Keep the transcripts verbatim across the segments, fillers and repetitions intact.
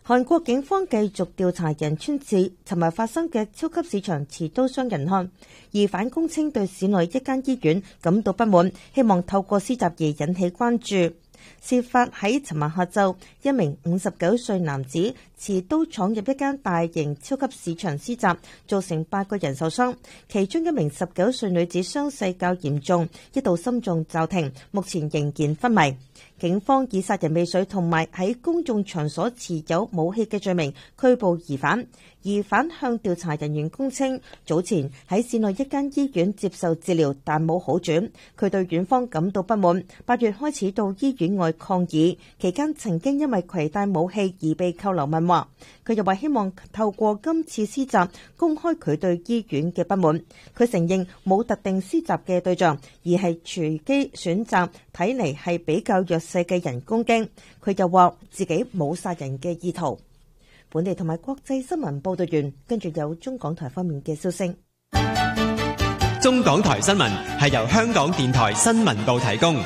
韓國警方繼續調查仁川市尋日發生嘅超級市場持刀傷人案，疑犯供稱對市內一間醫院感到不滿，希望透過施襲而引起關注。事發喺尋日下晝，一名五十九歲男子持刀闖入一間大型超級市場施襲，造成八個人受傷，其中一名十九歲女子傷勢較嚴重，一度心臟驟停，目前仍然昏迷。警方以殺人未遂同埋喺公眾場所持有武器嘅罪名拘捕疑犯。疑犯向調查人員供稱，早前喺市內一間醫院接受治療，但冇好轉。佢對院方感到不滿，八月開始到醫院外抗議，期間曾經因為攜帶武器而被扣留問話。佢又話希望透過今次施襲公開佢對醫院嘅不滿。佢承認冇特定施襲嘅對象，而係隨機選擇睇嚟係比較弱勢嘅人攻擊。佢又話自己冇殺人嘅意圖。本地同埋國際新聞報道完，跟住有中港台方面嘅消息。 中港台新聞係由香港電台新聞部提供。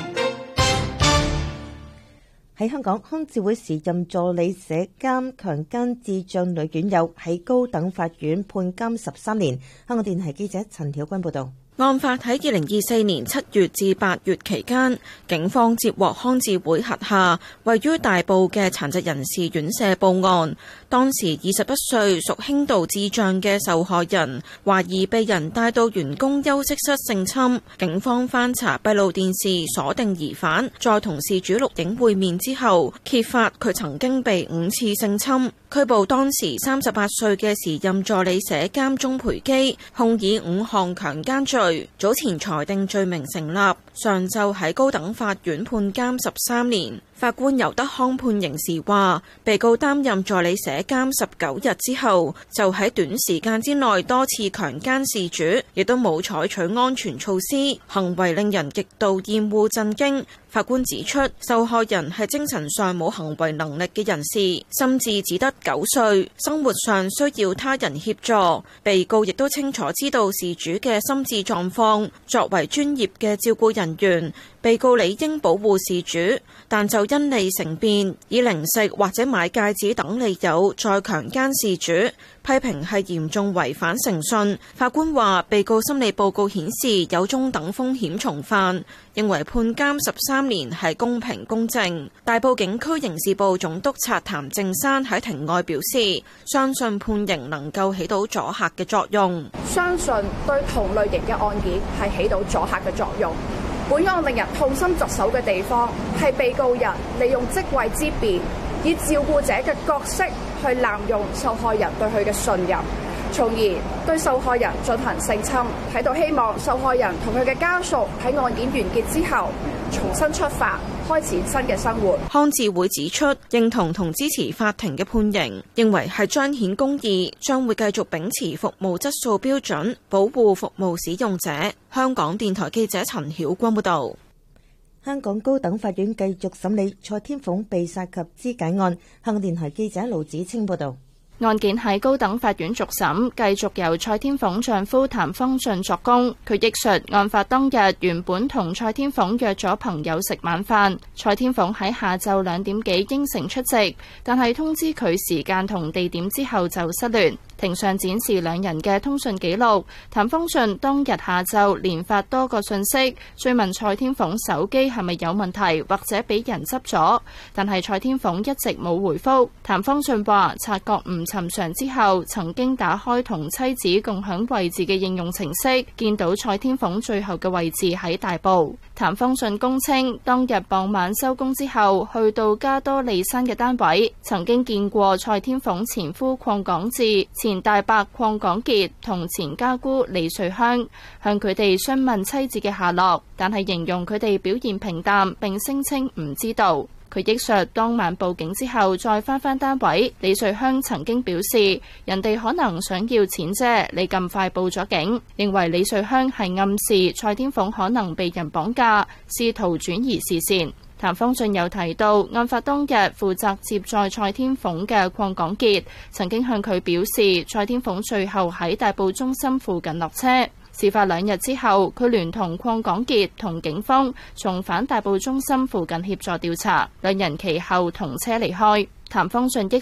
喺香港，康智會時任助理社監強姦智障女院友，喺高等法院判監十三年。香港電台記者陳曉君報道。 案發喺二零二四年七月至八月期間，警方接獲康智會轄下位於大埔嘅殘疾人士院舍報案。當時二十一歲屬輕度智障嘅受害人懷疑被人帶到員工休息室性侵。警方翻查閉路電視鎖定疑犯，再同事主錄影會面之後，揭發佢曾經被五次性侵。拘捕當時三十八歲嘅時任助理社監鍾培基，控以五項強姦罪。早前裁定罪名成立，上晝喺高等法院判監十三年。法官尤德康判刑時話，被告擔任助理社監十九日之後，就喺短時間之內多次強姦事主，亦都冇採取安全措施，行為令人極度厭惡震驚。法官指出，受害人係精神上冇行為能力嘅人士，心智只得九歲，生活上需要他人協助。被告亦都清楚知道事主嘅心智狀況，作為專業嘅照顧人員，被告理應保護事主，但就因利成便，以零食或者買戒指等理由再強姦事主，批評係嚴重違反誠信。法官話，被告心理報告顯示有中等風險重犯，認為判監十三年係公平公正。大埔警區刑事部總督察譚正山喺庭外表示，相信判刑能夠起到阻嚇嘅作用， 相信對同類型嘅案件係起到阻嚇嘅作用。本案令人痛心疾首嘅地方係被告人利用職位之便，以照顧者嘅角色去濫用受害人對佢嘅信任，從而對受害人進行性侵。喺度希望受害人同佢嘅家屬喺案件完結之後重新出發，開始新嘅生活。 康智會指出，認同同支持法庭嘅判刑，認為係彰顯公義，將會繼續秉持服務質素標準，保護服務使用者。香港電台記者陳曉君報道。 香港高等法院繼續審理蔡天鳳被殺及肢解案。香港電台記者盧子清報道。 案件喺高等法院續審，繼續由蔡天鳳丈夫譚方俊作供。佢憶述案發當日原本同蔡天鳳約咗朋友食晚飯，蔡天鳳喺下晝兩點幾應承出席，但係通知佢時間同地點之後就失聯。庭上展示兩人嘅通訊記錄，譚方俊當日下晝連發多個訊息，追問蔡天鳳手機係咪有問題或者俾人執咗，但係蔡天鳳一直冇回覆。譚方俊話察覺唔尋常之後，曾經打開同妻子共享位置嘅應用程式，見到蔡天鳳最後嘅位置喺大埔。譚方俊供稱，當日傍晚收工之後，去到加多利山嘅單位，曾經見過蔡天鳳前夫鄺港智、前大伯鄺港傑同前家姑李瑞香，向佢哋詢問妻子嘅下落，但係形容佢哋表現平淡，並聲稱唔知道。佢憶述當晚報警之後再返返單位，李瑞香曾經表示人哋可能想要錢啫，你咁快報咗警，認為李瑞香係暗示蔡天鳳可能被人綁架，試圖轉移視線。譚方俊有提到，案發當日負責接載蔡天鳳嘅鄺港傑曾經向佢表示，蔡天鳳最後喺大埔中心附近落車。事發兩日之後，佢聯同鄺港傑同警方重返大埔中心附近協助調查，兩人其後同車離開。譚方俊憶